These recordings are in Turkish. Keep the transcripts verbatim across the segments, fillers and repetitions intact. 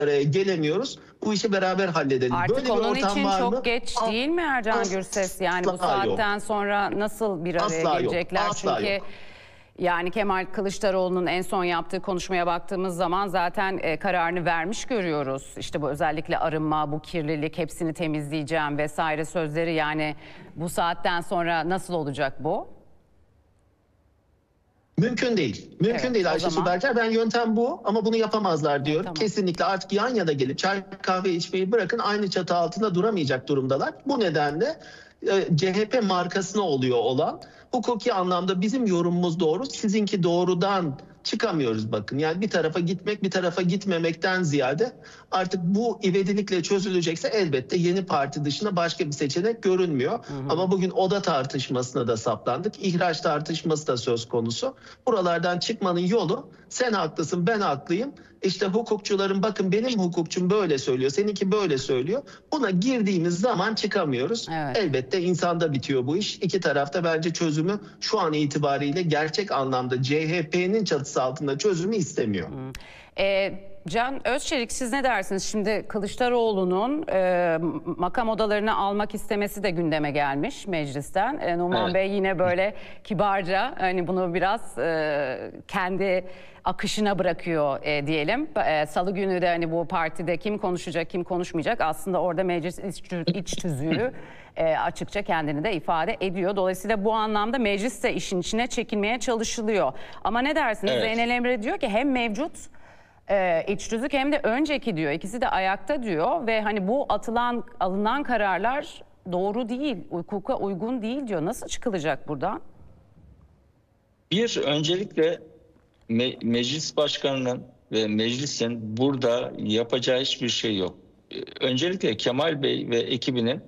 araya gelemiyoruz. Bu işi beraber halledelim. Artık Böyle bir onun ortam için var mı? çok geç değil mi Ercan Asla Gürses? Yani bu yok. saatten sonra nasıl bir araya Asla yok. gelecekler? Asla Çünkü yok. yani Kemal Kılıçdaroğlu'nun en son yaptığı konuşmaya baktığımız zaman zaten e, kararını vermiş görüyoruz. İşte bu özellikle arınma, bu kirlilik, hepsini temizleyeceğim vesaire sözleri, yani bu saatten sonra nasıl olacak bu? Mümkün değil. Mümkün Evet, değil o Ayşe zaman- Süberker. Ben yöntem bu ama bunu yapamazlar diyorum. Tamam. Kesinlikle artık yan yana gelip çay kahve içmeyi bırakın, aynı çatı altında duramayacak durumdalar. Bu nedenle e, C H P markasına oluyor olan, hukuki anlamda bizim yorumumuz doğru, sizinki doğrudan çıkamıyoruz bakın. Yani bir tarafa gitmek, bir tarafa gitmemekten ziyade artık bu ivedilikle çözülecekse elbette yeni parti dışında başka bir seçenek görünmüyor. Hı hı. Ama bugün oda tartışmasına da saplandık. İhraç tartışması da söz konusu. Buralardan çıkmanın yolu, sen haklısın ben haklıyım. İşte hukukçuların, bakın benim hukukçum böyle söylüyor, seninki böyle söylüyor. Buna girdiğimiz zaman çıkamıyoruz. Evet. Elbette insanda bitiyor bu iş. İki tarafta bence çözümü şu an itibariyle gerçek anlamda C H P'nin çatısı altında çözümü istemiyor. Hmm. E, Can Özçelik, siz ne dersiniz? Şimdi Kılıçdaroğlu'nun e, makam odalarını almak istemesi de gündeme gelmiş meclisten. E, Numan evet. Bey yine böyle kibarca hani bunu biraz e, kendi akışına bırakıyor e, diyelim. E, Salı günü de hani bu partide kim konuşacak, kim konuşmayacak, aslında orada meclis iç, iç tüzüğü e, açıkça kendini de ifade ediyor. Dolayısıyla bu anlamda meclis de işin içine çekilmeye çalışılıyor. Ama ne dersiniz? Evet. Zeynel Emre diyor ki hem mevcut Ee, iç tüzük hem de önceki diyor. İkisi de ayakta diyor ve hani bu atılan alınan kararlar doğru değil, hukuka uygun değil diyor. Nasıl çıkılacak buradan? Bir, öncelikle me meclis başkanının ve meclisin burada yapacağı hiçbir şey yok. Öncelikle Kemal Bey ve ekibinin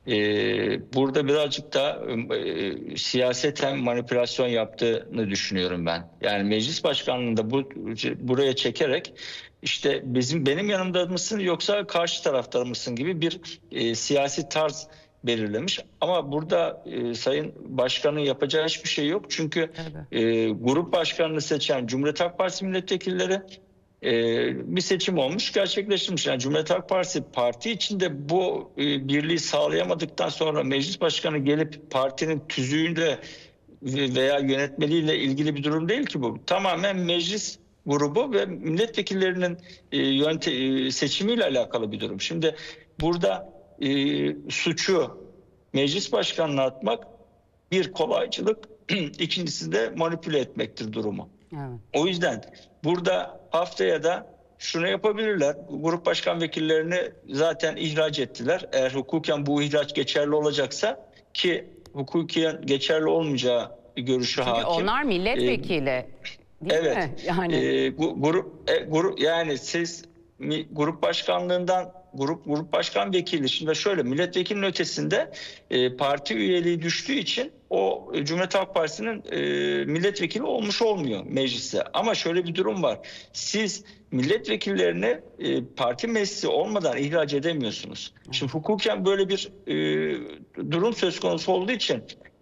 e, burada birazcık da e, siyaseten manipülasyon yaptığını düşünüyorum ben. Yani meclis başkanlığını da bu, buraya çekerek işte bizim benim yanımda mısın yoksa karşı tarafta mısın gibi bir e, siyasi tarz belirlemiş. Ama burada e, Sayın Başkan'ın yapacağı hiçbir şey yok. Çünkü e, grup başkanını seçen Cumhuriyet Halk Partisi milletvekilleri e, bir seçim olmuş, gerçekleştirmiş. Yani Cumhuriyet Halk Partisi parti içinde bu e, birliği sağlayamadıktan sonra meclis başkanı gelip partinin tüzüğünde veya yönetmeliğiyle ilgili bir durum değil ki bu. Tamamen meclis grubu ve milletvekillerinin e, yönte, e, seçimiyle alakalı bir durum. Şimdi burada E, suçu meclis başkanına atmak bir kolaycılık, ikincisi de manipüle etmektir durumu. Evet. O yüzden burada haftaya da şunu yapabilirler. Grup başkan vekillerini zaten ihraç ettiler. Eğer hukuken bu ihraç geçerli olacaksa, ki hukuken geçerli olmayacağı görüşü Çünkü hakim. onlar milletvekili. Ee, değil evet. mi? Yani E, grup e, grup yani siz mi, grup başkanlığından Grup grup başkan vekili, şimdi şöyle, milletvekilinin ötesinde e, parti üyeliği düştüğü için o e, Cumhuriyet Halk Partisi'nin e, milletvekili olmuş olmuyor mecliste. Ama şöyle bir durum var. Siz milletvekillerini e, parti meclisi olmadan ihraç edemiyorsunuz. Şimdi hukuken böyle bir e, durum söz konusu olduğu için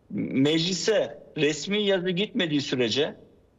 meclise resmi yazı gitmediği sürece,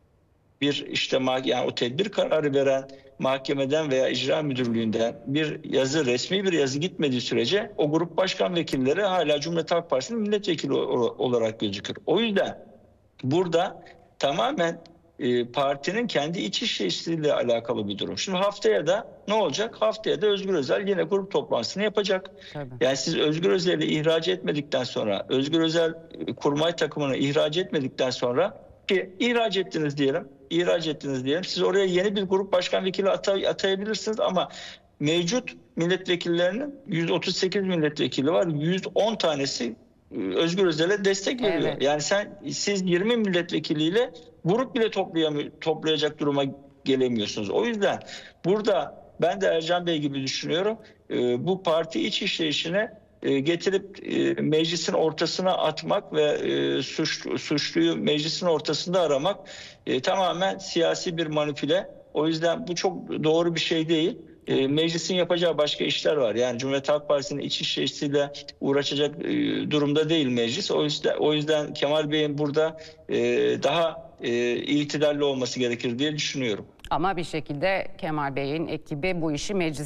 bir işte yani o tedbir kararı veren mahkemeden veya icra müdürlüğünden bir yazı, resmi bir yazı gitmediği sürece o grup başkan vekilleri hala Cumhuriyet Halk Partisi'nin milletvekili olarak gözükür. O yüzden burada tamamen e, partinin kendi iç işleyişiyle alakalı bir durum. Şimdi haftaya da ne olacak? Haftaya da Özgür Özel yine grup toplantısını yapacak. Tabii. Yani siz Özgür Özel'i ihraç etmedikten sonra, Özgür Özel kurmay takımını ihraç etmedikten sonra, ki ihraç ettiniz diyelim, ihraç ettiniz diyelim. Siz oraya yeni bir grup başkan vekili atay atayabilirsiniz ama mevcut milletvekillerinin yüz otuz sekiz milletvekili var. yüz on tanesi Özgür Özel'e destek veriyor. Evet. Yani sen siz yirmi milletvekiliyle grup bile toplayacak duruma gelemiyorsunuz. O yüzden burada ben de Ercan Bey gibi düşünüyorum. Bu parti iç işleyişine getirip meclisin ortasına atmak ve suç, suçluyu meclisin ortasında aramak e, tamamen siyasi bir manipüle. O yüzden bu çok doğru bir şey değil. E, meclisin yapacağı başka işler var. Yani Cumhuriyet Halk Partisi'nin iç işleyişiyle uğraşacak e, durumda değil meclis. O yüzden, o yüzden Kemal Bey'in burada e, daha e, itidalli olması gerekir diye düşünüyorum. Ama bir şekilde Kemal Bey'in ekibi bu işi meclis